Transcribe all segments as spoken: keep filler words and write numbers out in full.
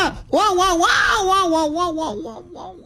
Guau, guau, guau, guau, guau, guau, guau, guau, guau.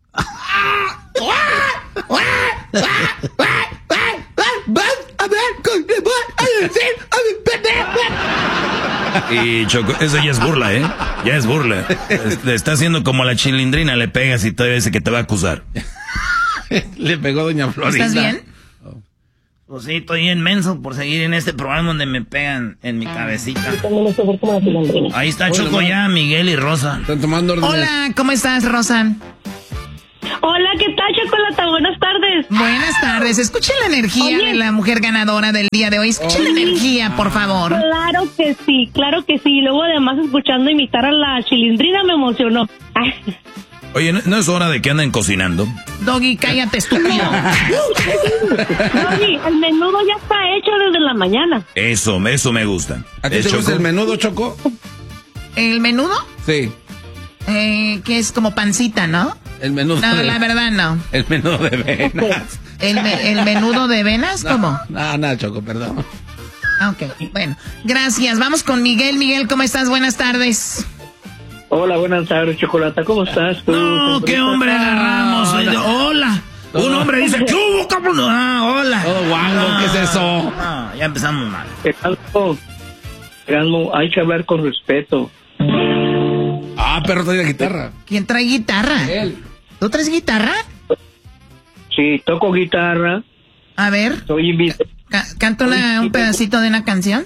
Y Choco, eso ya es burla, ¿eh? Ya es burla. Le está haciendo como a la Chilindrina, le pegas y todavía dice que te va a acusar. Le pegó doña Florinda. ¿Estás bien? Pues sí, estoy inmenso por seguir en este programa donde me pegan en mi cabecita. Ahí está Choco ya, Miguel y Rosa. Están tomando órdenes. Hola, ¿cómo estás, Rosa? Hola, ¿qué tal, Chocolata? Buenas tardes. Buenas tardes. Escuchen la energía Oye. de la mujer ganadora del día de hoy. Escuchen la energía, por favor. Claro que sí, claro que sí. Luego, además, escuchando imitar a la Chilindrina me emocionó. Ay. Oye, ¿no, no es hora de que anden cocinando? Doggy, cállate, estúpido. Doggy, el menudo ya está hecho desde la mañana. Eso, eso me gusta. ¿A ti ¿Eh, te gusta Choco? el menudo, Choco? ¿El menudo? Sí, Eh, que es como pancita, ¿no? el menudo. No, de, la verdad no. El menudo de venas. ¿El, me- el menudo de venas? ¿Cómo? No, no, Choco, perdón. Ah, ok, bueno. Gracias. Vamos con Miguel. Miguel, ¿cómo estás? Buenas tardes. Hola, buenas tardes, Chocolata. ¿Cómo estás tú? No, qué hombre agarramos. Hola. hola. Un hombre dice, ¿qué hubo, cabrón? Ah, hola. Todo guango, ¿qué es eso? No, ya empezamos mal. Erasmo, Erasmo, hay que hablar con respeto. Ah, perro trae la guitarra. ¿Quién trae guitarra? Él. ¿Tú traes guitarra? Sí, toco guitarra, A ver, soy invitado. ca- canta una- un pedacito de una canción.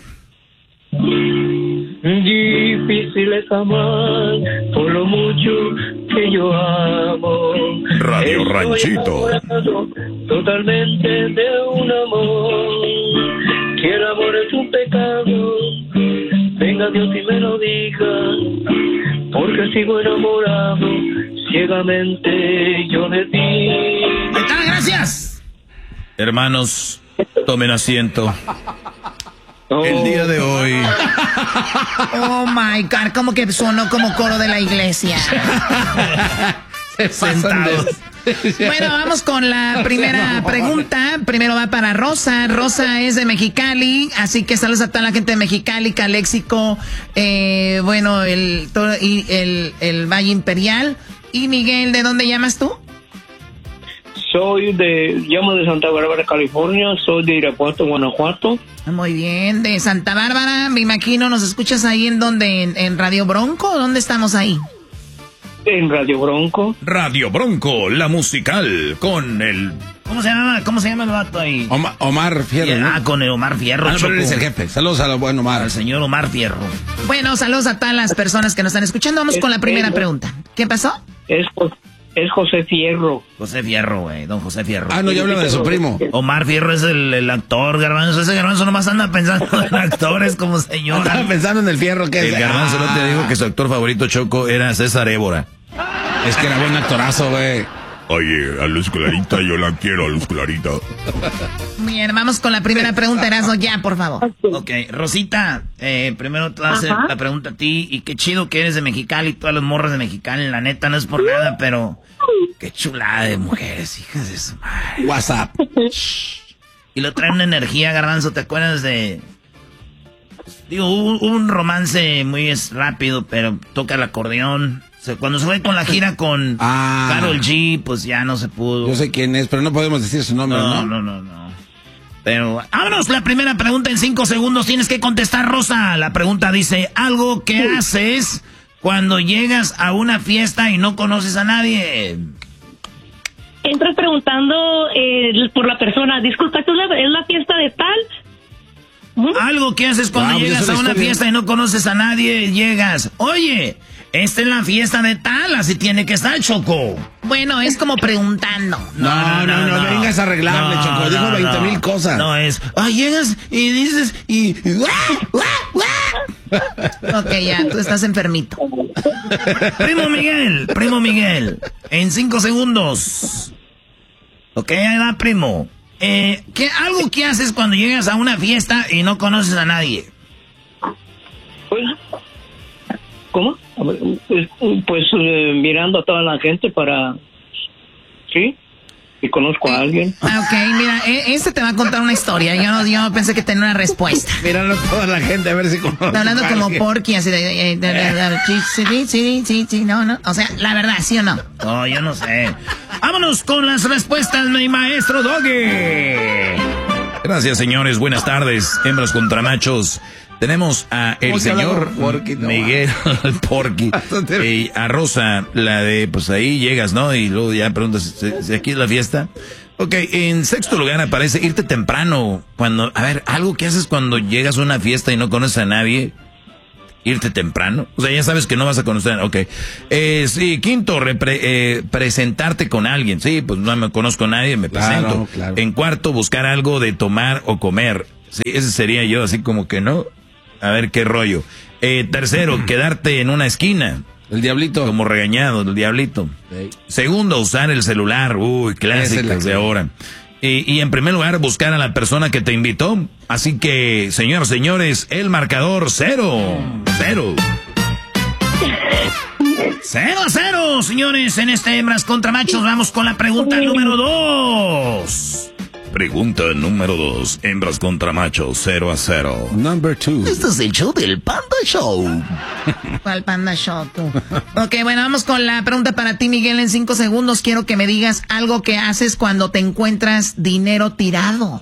Difícil es amar por lo mucho que yo amo. Radio Estoy Ranchito. enamorado totalmente de un amor. Que el amor es un pecado. Venga Dios y me lo diga. Porque sigo enamorado ciegamente yo de ti. Ahí está, gracias. Hermanos, tomen asiento. El día de hoy. Oh my God, como que sonó como coro de la iglesia. Sentados. Bueno, vamos con la primera pregunta. Primero va para Rosa. Rosa es de Mexicali, así que saludos a toda la gente de Mexicali, Caléxico, eh, bueno, el, todo, y el, el Valle Imperial. Y Miguel, ¿de dónde llamas tú? Soy de, llamo de Santa Bárbara, California, soy de Irapuato, Guanajuato. Muy bien, de Santa Bárbara, me imagino, ¿nos escuchas ahí en donde? ¿En, en Radio Bronco? ¿Dónde estamos ahí? En Radio Bronco. Radio Bronco, la musical, con el... ¿Cómo se llama? ¿Cómo se llama el vato ahí? Omar, Omar Fierro, ¿no? Ah, con el Omar Fierro, Ah, no, pero Choco. él es el jefe. Saludos a lo bueno, Omar. Al señor Omar Fierro. Bueno, saludos a todas las personas que nos están escuchando. Vamos con la primera pregunta. ¿Qué pasó? Es, Jo- es José Fierro. José Fierro, güey, don José Fierro. Ah, no, ya hablaba de su primo. Omar Fierro es el, el actor, Garbanzo. Ese Garbanzo nomás anda pensando en actores como señora. Estaba pensando en el Fierro que El es. Garbanzo no te dijo que su actor favorito, Choco, era César Évora. Es que era buen actorazo, güey. Oye, a Luz Clarita yo la quiero, a Luz Clarita. Bien, vamos con la primera pregunta, Erasmo, ya, por favor. Ok, Rosita, eh, primero te voy a hacer Ajá. la pregunta a ti. Y qué chido que eres de Mexicali, todas las morras de Mexicali. La neta, no es por nada, pero qué chulada de mujeres, hijas de su madre. WhatsApp. Y lo trae una energía, Garbanzo, ¿te acuerdas de...? Digo, hubo hubo un romance muy es, rápido, pero toca el acordeón. O sea, cuando se fue con la gira con Ah. Karol G, pues ya no se pudo. Yo sé quién es, pero no podemos decir su nombre, No, ¿no? no, no, no. Pero, vámonos, la primera pregunta en cinco segundos. Tienes que contestar, Rosa. La pregunta dice, algo que haces cuando llegas a una fiesta y no conoces a nadie. Entras preguntando eh, por la persona. Disculpa, ¿esto es la, es la fiesta de tal? ¿Mm? Algo que haces cuando Ah, pues llegas esa a es la una historia. fiesta y no conoces a nadie. Llegas, oye, esta es la fiesta de tal, así tiene que estar, Choco. Bueno, es como preguntando. No, no, no, vengas a arreglarle, Choco. Dijo veinte mil cosas. No, es, ah, llegas y dices, y... y ¡guau, guau, guau! Ok, ya, tú estás enfermito. Primo Miguel, primo Miguel, en cinco segundos. Ok, ahí va, primo. Eh, ¿qué, algo que haces cuando llegas a una fiesta y no conoces a nadie. Pues, ¿cómo? A ver, Pues, pues, eh, mirando a toda la gente para... ¿Sí? si conozco a alguien. Ah, ok, mira, este te va a contar una historia. Yo no, yo pensé que tenía una respuesta. Míralo toda la gente a ver si conoce. Está hablando como Porky, así de... de, de, de, de sí, sí, sí, sí, no, no. O sea, la verdad, ¿sí o no? No, yo no sé. Vámonos con las respuestas, mi maestro Doggy. Gracias, señores. Buenas tardes. Hembras contra machos. Tenemos a el señor Porky, no, Miguel Porky y a Rosa, la de, pues ahí llegas, ¿no? Y luego ya preguntas, ¿si aquí es la fiesta? Ok, en sexto lugar aparece irte temprano. Cuando, a ver, algo que haces cuando llegas a una fiesta y no conoces a nadie, irte temprano. O sea, ya sabes que no vas a conocer, ok. Eh, sí, quinto, repre, eh, presentarte con alguien. Sí, pues no me conozco a nadie, me claro, presento. Claro. En cuarto, buscar algo de tomar o comer. Sí, ese sería yo, así como que no. A ver qué rollo. Eh, tercero, quedarte en una esquina. El diablito. Como regañado, el diablito. Sí. Segundo, usar el celular. Uy, clásicas de ahora. Y, y en primer lugar, buscar a la persona que te invitó. Así que, señoras, señores, el marcador cero. Cero. Cero a cero, señores. En este Hembras contra Machos vamos con la pregunta número dos. Pregunta número dos. Hembras contra machos, cero a cero. Number two. Este es el show del Panda Show. ¿Cuál Panda Show, tú? Ok, bueno, vamos con la pregunta para ti, Miguel. En cinco segundos quiero que me digas algo que haces cuando te encuentras dinero tirado.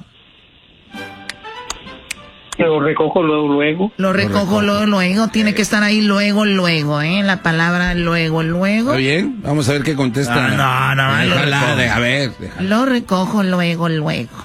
Lo recojo luego, luego. Lo recojo luego, luego. Tiene que estar ahí luego, luego, ¿eh? La palabra luego, luego. ¿Está bien? Vamos a ver qué contesta. No, no, no. Déjala, de, a ver. Déjala. Lo recojo luego, luego.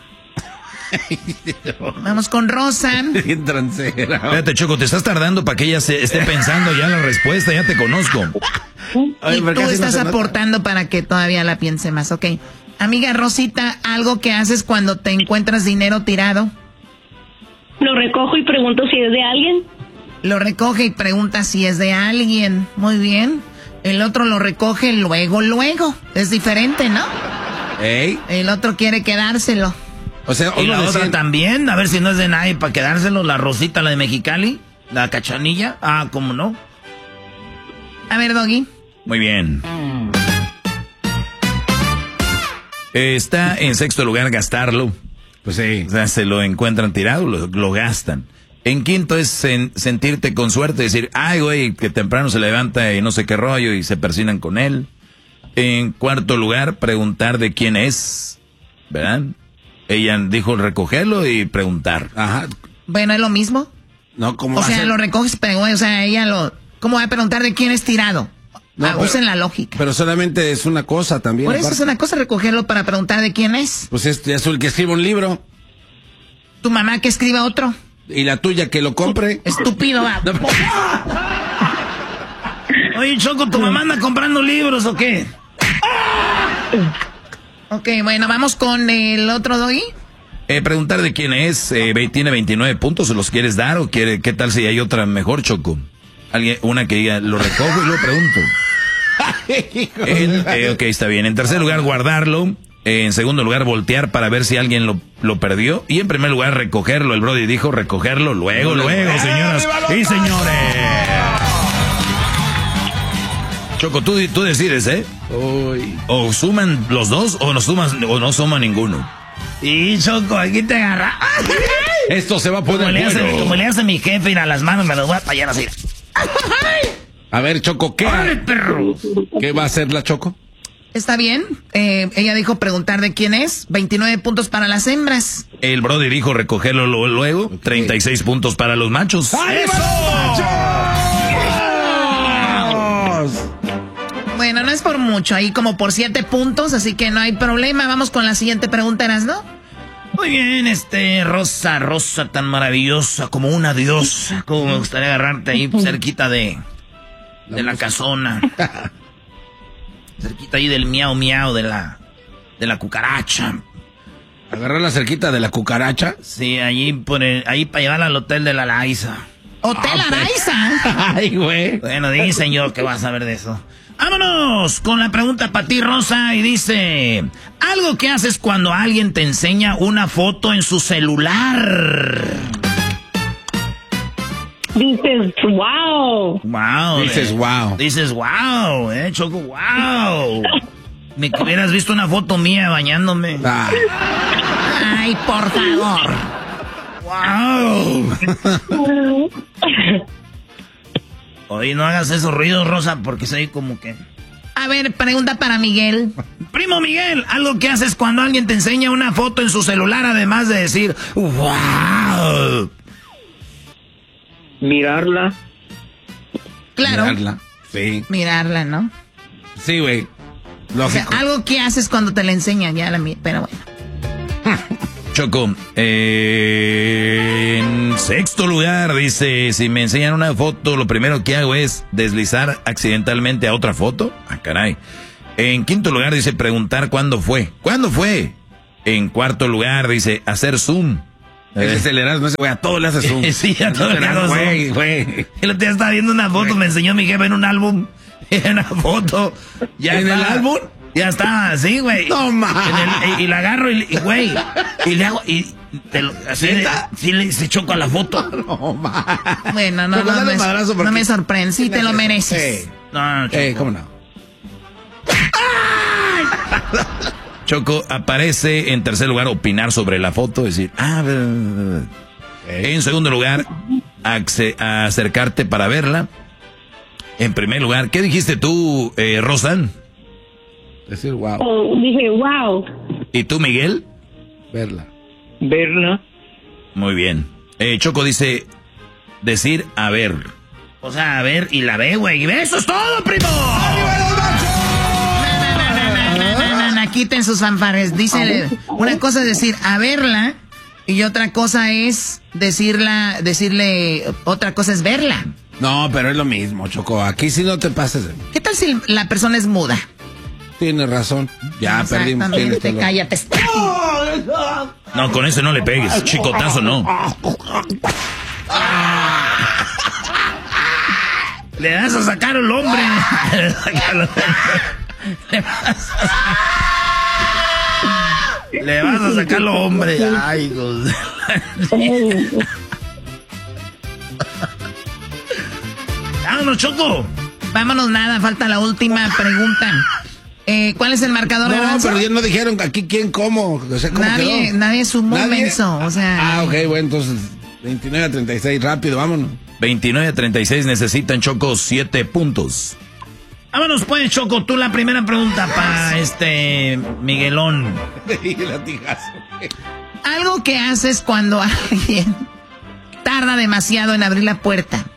Vamos con Rosa. Bien transera. Espérate, Choco, te estás tardando para que ella se esté pensando ya la respuesta. Ya te conozco. Ay, y tú estás no aportando nota? Para que todavía la piense más. Ok. Amiga Rosita, algo que haces cuando te encuentras dinero tirado. Lo recojo y pregunto si es de alguien. Lo recoge y pregunta si es de alguien. Muy bien. El otro lo recoge luego, luego. Es diferente, ¿no? ¿Ey? El otro quiere quedárselo. O sea, y la otra también, a ver si no es de nadie para quedárselo. La Rosita, la de Mexicali, la Cachanilla. Ah, ¿cómo no? A ver, Doggy. Muy bien. Está en sexto lugar gastarlo. Pues sí. O sea, se lo encuentran tirado, lo, lo gastan. En quinto es sen, sentirte con suerte, decir, ay, güey, que temprano se levanta y no sé qué rollo y se persinan con él. En cuarto lugar, preguntar de quién es, ¿verdad? Ella dijo recogerlo y preguntar. Ajá. Bueno, ¿es lo mismo? No, ¿cómo O sea, lo recoges, pero, o sea, ella lo... ¿Cómo va a preguntar de quién es tirado? No, ah, usen la lógica. Pero solamente es una cosa también. Por eso aparte. Es una cosa recogerlo para preguntar de quién es. Pues es, es el que escribe un libro. Tu mamá que escriba otro. Y la tuya que lo compre. Estúpido, va. No. Oye, Choco, ¿tu mamá anda comprando libros o qué? Ok, bueno, vamos con el otro Doggy. Eh, preguntar de quién es. Eh, tiene veintinueve puntos. ¿Se los quieres dar o quiere, qué tal si hay otra mejor, Choco? Alguien, una que diga, lo recojo y lo pregunto. El, eh, ok, está bien. En tercer lugar, guardarlo. Eh, en segundo lugar, voltear para ver si alguien lo, lo perdió. Y en primer lugar, recogerlo. El Brody dijo recogerlo luego, luego, señoras y señores. Choco, tú, tú decides, ¿eh? Uy. O suman los dos o no suman, o no suman ninguno. Y Choco, aquí te agarra. Esto se va a poner como, le hace, bueno. como le hace mi jefe, ir a las manos, me los voy a tallar así. A ver, Choco, ¿qué? ¡Ay, perro! ¿Qué va a hacer la Choco? Está bien. Eh, ella dijo preguntar de quién es. veintinueve puntos para las hembras. El Brody dijo recogerlo luego. Okay. treinta y seis puntos para los machos. ¡Ay, ¡eso! ¡Machos! Bueno, no es por mucho. Ahí como por siete puntos, así que no hay problema. Vamos con la siguiente pregunta, ¿no? Muy bien, este, Rosa, Rosa tan maravillosa como una diosa. Como me gustaría agarrarte ahí cerquita de, de la casona. Cerquita ahí del miau miau de la, de la cucaracha. ¿Agarrarla cerquita de la cucaracha? Sí, allí por el, ahí para llevarla al hotel de la Laiza. ¿Hotel ah, Araiza? Ay, güey. Bueno, dicen yo que vas a saber de eso. Vámonos con la pregunta para ti, Rosa, y dice, algo que haces cuando alguien te enseña una foto en su celular. Dices, wow. Wow. Dices, eh. wow. Dices, wow, eh, Choco, wow. Me hubieras visto una foto mía bañándome. Ah. Ay, por favor. ¡Wow! Oye, no hagas esos ruidos, Rosa, porque soy como que... A ver, pregunta para Miguel. Primo Miguel, algo que haces cuando alguien te enseña una foto en su celular, además de decir, ¡wow! Mirarla. Claro. Mirarla. Sí. Mirarla, ¿no? Sí, güey. O sea, Lógico. algo que haces cuando te la enseñan, ya la mi- pero bueno. Choco, eh, en sexto lugar dice, si me enseñan una foto, lo primero que hago es deslizar accidentalmente a otra foto. Ah, caray. En quinto lugar dice, preguntar cuándo fue. ¿Cuándo fue? En cuarto lugar dice, hacer zoom. Ese es el Erasmo, ese güey, a todo le hace zoom. Sí, a todo le hago zoom. Güey, güey. El otro día estaba viendo una foto, me enseñó mi jefe en un álbum, en una foto. Ya ¿En estaba- el álbum? Ya estaba así, güey. No, ma. En el- y, y la agarro y, y, güey, y le hago, y te lo, así, le, sí le se choco a la foto. No, ma. Bueno, no, Pero no, dale me, madrazo no porque- me sorprende. Sí, te lo mereces. Eh, No, no, Choco. eh, ¿cómo no? Choco, aparece en tercer lugar opinar sobre la foto, decir, ah, ver, ver, ver. En segundo lugar, acce- acercarte para verla. En primer lugar, ¿qué dijiste tú, eh, Rosan? Decir, wow, Oh, dije, wow. ¿Y tú, Miguel? verla. Verla. Muy bien. Eh, Choco dice, decir a ver. O sea, a ver y la ve, güey. ¡Eso es todo, primo! Quiten sus fanfares. Dice, una cosa es decir, a verla, y otra cosa es decirla, decirle, otra cosa es verla. No, pero es lo mismo, Choco. Aquí sí no te pases. de- ¿Qué tal si la persona es muda? Tienes razón. Ya perdimos. Tienes Exactamente, todo. cállate. No, con ese no le pegues. Chicotazo no. Le vas a sacar al hombre. Le vas a sacar- Le vas a sacar al hombre. Ay, hijos. Vámonos, Choco. Vámonos, nada, falta la última pregunta. Eh, ¿Cuál es el marcador de No, avance? pero ya no dijeron aquí quién, cómo. O sea, ¿cómo Nadie, quedó? nadie sumó, ¿Nadie? menso, o sea. Ah, ok, bueno, entonces veintinueve a treinta y seis, rápido, vámonos. veintinueve a treinta y seis necesitan, Choco, siete puntos. Vámonos pues, Choco, tú la primera pregunta para este Miguelón. Latigazo. Algo que haces cuando alguien tarda demasiado en abrir la puerta.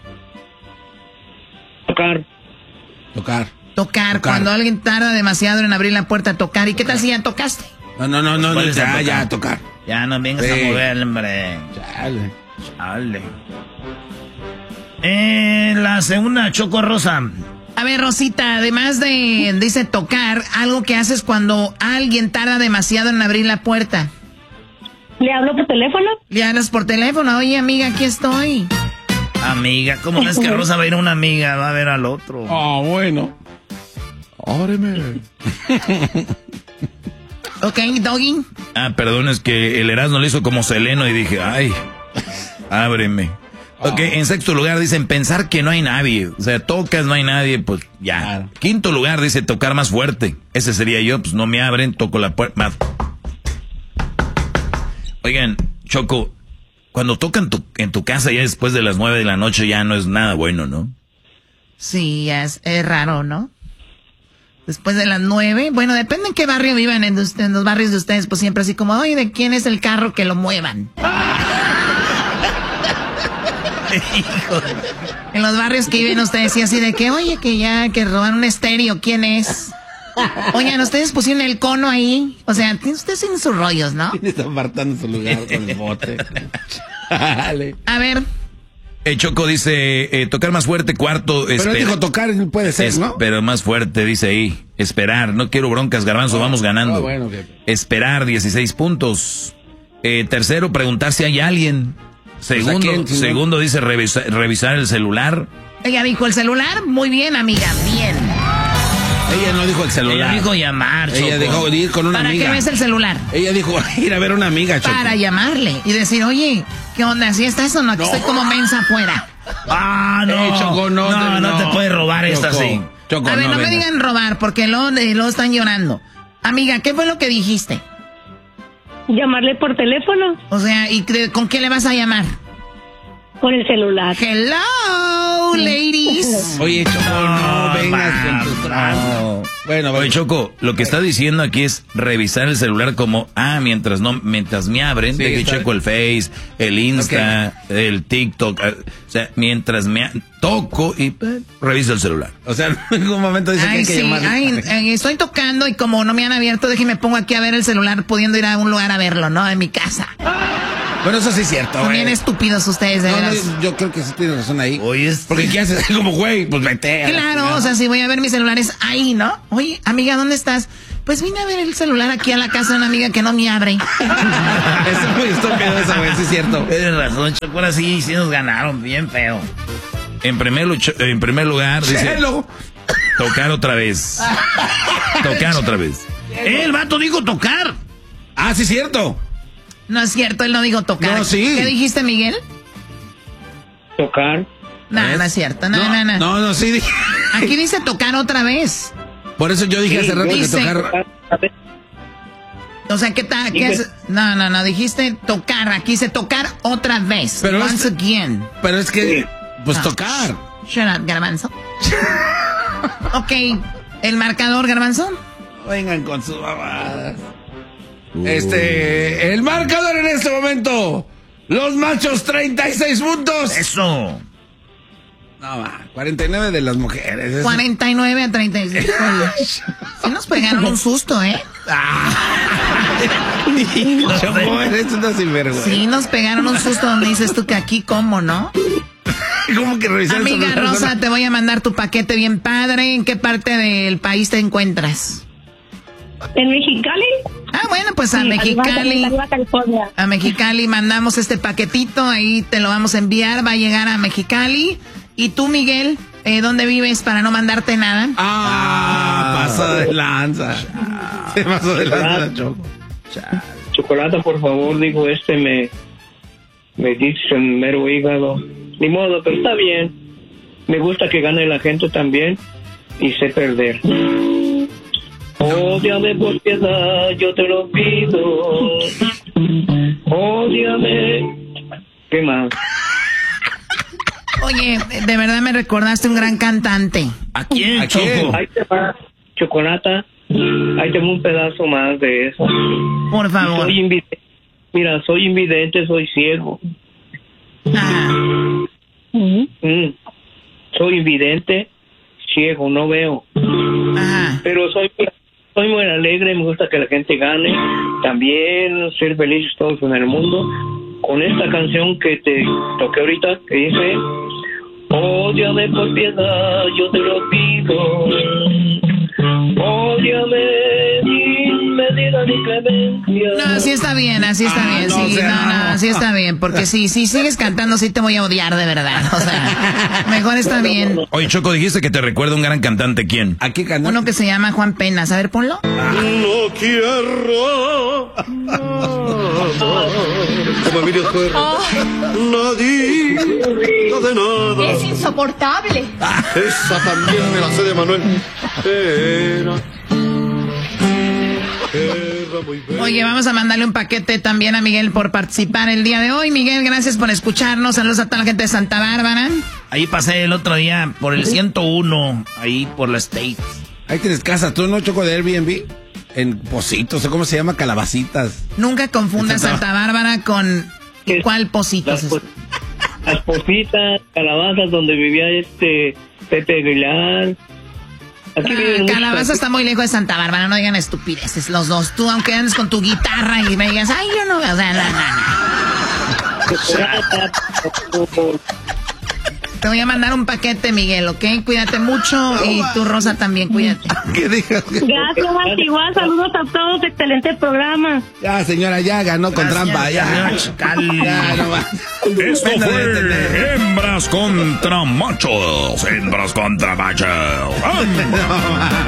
Tocar. Tocar. Tocar, Tocar. cuando alguien tarda demasiado en abrir la puerta, tocar. ¿Y qué tal si ya tocaste? No, no, no, no, no, ¿Cuál es el ya, tocar? ya, tocar. Ya no vengas Sí. a mover, hombre. Chale. Chale. Eh, la segunda, Choco Rosa. A ver, Rosita, además de, dice tocar, algo que haces cuando alguien tarda demasiado en abrir la puerta. ¿Le hablo por teléfono? Le hablas por teléfono, oye amiga, aquí estoy. Amiga, ¿cómo es que Rosa va a ir a una amiga? Va a ver al otro. Oh, bueno. Ábreme. Ok, Doggy. Ah, perdón, es que el Erasmo le hizo como Seleno y dije, ay, ábreme. Ok, en sexto lugar dicen pensar que no hay nadie. O sea, tocas, no hay nadie, pues ya. Claro. Quinto lugar dice tocar más fuerte. Ese sería yo, pues no me abren, toco la puerta más. Oigan, Choco, cuando tocan tu, en tu casa ya después de las nueve de la noche ya no es nada bueno, ¿no? Sí, es, es raro, ¿no? Después de las nueve, bueno, depende en qué barrio vivan, en, usted- en los barrios de ustedes, pues siempre así como, oye, ¿de quién es el carro que lo muevan? En los barrios que viven ustedes, sí, así de que, oye, que ya, que roban un estéreo, ¿quién es? Oigan, ustedes pusieron el cono ahí, o sea, ustedes tienen sus rollos, ¿no? Está apartando su lugar con el bote. Chale. A ver, El Choco dice eh, tocar más fuerte, cuarto, Pero él espera- dijo tocar, puede ser, es- ¿no? pero más fuerte, dice ahí. Esperar, no quiero broncas, Garbanzo, vamos ganando. Ah, bueno, ok. Esperar, dieciséis puntos. Eh, tercero, preguntar si hay alguien. Segundo, ¿quién, si no? segundo dice revisa- revisar el celular. ella dijo el celular, muy bien, amiga, bien. Ella no dijo el celular. Ella dijo llamar, Choco. Ella dijo ir con una ¿Para amiga. qué ves el celular? Ella dijo ir a ver a una amiga, Choco. Para llamarle y decir, oye, ¿qué onda? ¿Sí estás o no? Que estoy como mensa afuera. Ah, no. Eh, Choco, no, no, no, no. te puedes robar esta Choco. así. Choco, a ver, no, no me digan robar, porque luego, luego están llorando. Amiga, ¿qué fue lo que dijiste? Llamarle por teléfono. O sea, ¿y con qué le vas a llamar? Con el celular. Hello, ladies. Oye, Choco, no, no vengas con tus no. Bueno, oye, Choco, lo que está diciendo aquí es revisar el celular como, ah, mientras no, mientras me abren, sí, de que checo el Face, el Insta, okay, el TikTok, o sea, mientras me toco y eh, reviso el celular. O sea, en algún momento dice ay, que hay sí, que llamar. Ay, eh, estoy tocando y como no me han abierto, déjeme pongo aquí a ver el celular, pudiendo ir a un lugar a verlo, ¿no? En mi casa. Bueno, eso sí es cierto, Son güey. bien estúpidos ustedes, de no, veras. No, yo creo que sí tienes razón ahí. Oye, porque ¿qué haces? Como, güey, pues vete. Claro, o sea, si voy a ver mis celulares ahí, ¿no? Oye, amiga, ¿dónde estás? Pues vine a ver el celular aquí a la casa de una amiga que no me abre. Eso es muy estúpido eso, güey, sí es cierto. Tienes razón, Choco, ahora sí, sí nos ganaron, bien feo. En primer, en primer lugar, dice, tocar otra vez. Tocar otra vez. El vato dijo tocar. Ah, sí es cierto. No es cierto, él no dijo tocar. No, sí. ¿Qué dijiste, Miguel? Tocar. No, no es cierto, no, no, no. No, no, sí dije. Aquí dice tocar otra vez. Por eso yo dije sí, hace rato dice, que tocar. O sea, ¿qué tal? ¿Qué es? No, no, no, dijiste tocar. Aquí dice tocar otra vez. Pero Once es, again. Pero es que, pues no. tocar. Shut up, Garbanzo. Ok, el marcador, Garbanzo. Vengan con sus babadas. Uh. Este, el marcador en este momento. Los machos, treinta y seis puntos. Eso. No, va, cuarenta y nueve de las mujeres. Eso. cuarenta y nueve a treinta y seis. Sí nos pegaron un susto, ¿eh? Choco, eres una sinvergüenza. Sí nos pegaron un susto donde dices tú que aquí, ¿cómo, no? ¿Cómo que revisar? Amiga Rosa, te voy a mandar tu paquete bien padre. ¿En qué parte del país te encuentras? ¿En Mexicali? Ah, bueno, pues a sí, Mexicali. Arriba, California. A Mexicali mandamos este paquetito, ahí te lo vamos a enviar, va a llegar a Mexicali. ¿Y tú, Miguel, eh, dónde vives para no mandarte nada? Ah, pasó de lanza. Se pasó de lanza, Choco. Chocolata, por favor, dijo este, me, me dice el mero hígado. Ni modo, pero está bien. Me gusta que gane la gente también y sé perder. Ódiame por piedad, yo te lo pido. Ódiame. ¿Qué más? Oye, de verdad me recordaste un gran cantante. ¿A quién, ¿A quién? Choco? Ahí te va, Chocolata. Ahí tengo un pedazo más de eso. Por favor. Soy invidente. Mira, soy invidente, soy ciego. Ah. Mm. Soy invidente, ciego, no veo. Ajá. Pero soy soy muy alegre, me gusta que la gente gane. También ser felices todos en el mundo. Con esta canción que te toqué ahorita, que dice: ódiame por piedad, yo te lo pido. Ódiame sin medida ni clemencia. No, así está bien, así está Ah, bien, no, sí, o sea, no, no, no. así está bien, porque si, si sigues cantando sí te voy a odiar de verdad, o sea, mejor está bien. Oye, Choco, dijiste que te recuerda un gran cantante, ¿quién? ¿A qué canal? Uno que se llama Juan Penas, a ver, ponlo. No quiero como Emilio Zuerra. Nadie de nada. Es insoportable. Esa también me la sé de Manuel. Era, era muy bella. Oye, vamos a mandarle un paquete también a Miguel por participar el día de hoy. Miguel, gracias por escucharnos. Saludos a toda la gente de Santa Bárbara. Ahí pasé el otro día por el ciento uno, ahí por la State. Ahí tienes casa, tú no, Choco, de Airbnb. En Positos, o cómo se llama, Calabacitas. Nunca confundas Santa- Santa Bárbara con cuál Positos. Las, po- las Positas, Calabazas, donde vivía este Pepe Aguilar. Aquí viven Ah, muchos- Calabaza está muy lejos de Santa Bárbara, no digan estupideces los dos. Tú, aunque andes con tu guitarra y me digas, ay, yo no veo, o sea, no, no, no. Te voy a mandar un paquete, Miguel, ¿ok? Cuídate mucho y tú, Rosa, también cuídate. ¿Qué dijo? Gracias, igual. Saludos a todos. Excelente programa. Ya, señora, ya ganó con Gracias, trampa, ya. señor Chicali. Ya, no va. Esto Pena de fue tener. Hembras contra Machos. Hembras contra Machos. No, va.